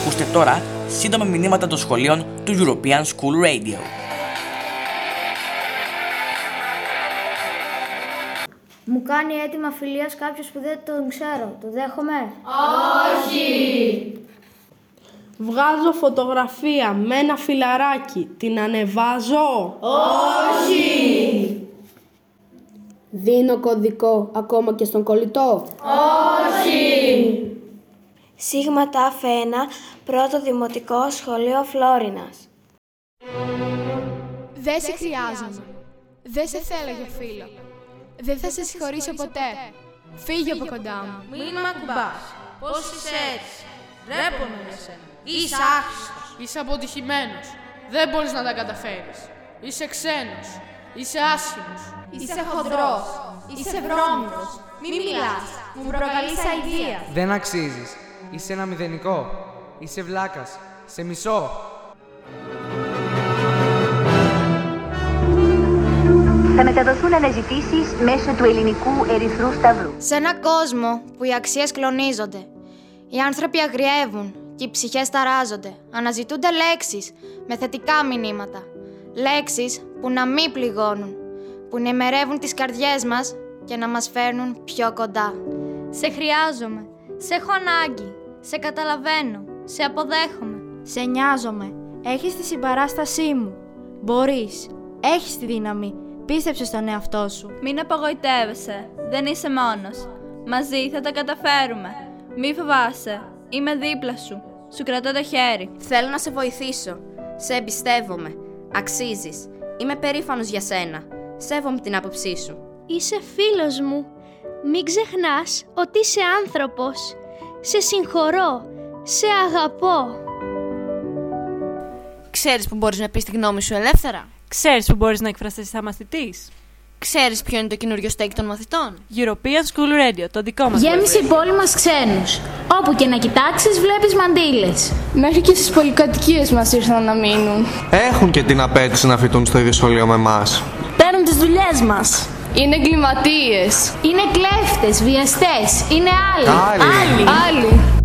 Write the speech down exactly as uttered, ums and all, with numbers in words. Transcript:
Ακούστε τώρα σύντομα μηνύματα των σχολείων του European School Radio. Μου κάνει αίτημα φιλίας κάποιος που δεν τον ξέρω. Το δέχομαι? Όχι! Βγάζω φωτογραφία με ένα φιλαράκι. Την ανεβάζω? Όχι! Δίνω κωδικό ακόμα και στον κολλητό? Όχι! Σίγμα τάφ ένα, πρώτο δημοτικό σχολείο Φλόρινας. Δεν σε χρειάζομαι. Δεν σε θέλω για φίλο. Δεν θα σε συγχωρήσω ποτέ. Φύγε από κοντά μου. Μην μ' ακουμπάς. Πώς είσαι έτσι? Ρέπομαι για σένα. Είσαι άχρηστος. Είσαι αποτυχημένος. Δεν μπορείς να τα καταφέρεις. Είσαι ξένος. Είσαι άσχημος. Είσαι χοντρός. Είσαι βρώμικος. Μην μιλάς. Μου προκαλείς αηδία. Δεν αξίζεις. Είσαι ένα μηδενικό. Είσαι βλάκας. Σε μισώ. Θα μεταδοθούν αναζητήσεις μέσω του Ελληνικού Ερυθρού Σταυρού. Σε ένα κόσμο που οι αξίες κλονίζονται, οι άνθρωποι αγριεύουν και οι ψυχές ταράζονται, αναζητούνται λέξεις με θετικά μηνύματα. Λέξεις που να μην πληγώνουν, που να ημερεύουν τις καρδιές μας και να μας φέρνουν πιο κοντά. Σε χρειάζομαι, σε έχω ανάγκη, σε καταλαβαίνω, σε αποδέχομαι. Σε νοιάζομαι, έχεις τη συμπαράστασή μου. Μπορείς, έχεις τη δύναμη. Πίστεψε στον εαυτό σου. Μην απογοητεύεσαι. Δεν είσαι μόνος. Μαζί θα τα καταφέρουμε. Μη φοβάσαι. Είμαι δίπλα σου. Σου κρατώ το χέρι. Θέλω να σε βοηθήσω. Σε εμπιστεύομαι. Αξίζεις. Είμαι περήφανος για σένα. Σέβομαι την άποψή σου. Είσαι φίλος μου. Μην ξεχνάς ότι είσαι άνθρωπος. Σε συγχωρώ. Σε αγαπώ. Ξέρεις που μπορείς να πεις τη γνώμη σου ελεύθερα? Ξέρεις που μπορείς να εκφραστείς σαν μαθητής? Ξέρεις ποιο είναι το καινούριο στέκι των μαθητών? European School Radio, το δικό μας. Γέμισε η πόλη μας ξένους. Όπου και να κοιτάξεις βλέπεις μαντήλες. Μέχρι και στις πολυκατοικίες μας ήρθαν να μείνουν. Έχουν και την απέτηση να φοιτούν στο ίδιο σχολείο με εμάς. Παίρνουν τις δουλειές μας. Είναι εγκληματίες. Είναι κλέφτες, βιαστές. Είναι άλλοι. Άλλοι. Άλλοι.